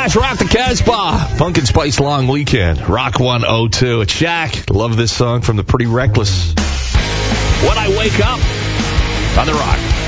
Flash, Rock the Casbah. Pumpkin Spice Long Weekend. Rock 102. It's Shaq. Love this song from the Pretty Reckless. When I Wake Up on the Rock.